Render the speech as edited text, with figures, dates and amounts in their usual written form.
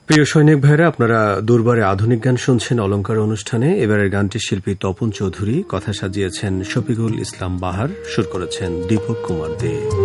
প্রিয় সৈনিক ভাইরা, আপনারা দুর্বারে আধুনিক গান শুনছেন অলংকার অনুষ্ঠানে। এবারের গানটি শিল্পী তপন চৌধুরী, কথা সাজিয়েছেন শফিকুল ইসলাম বাহার, সুর করেছেন দীপক কুমার দে।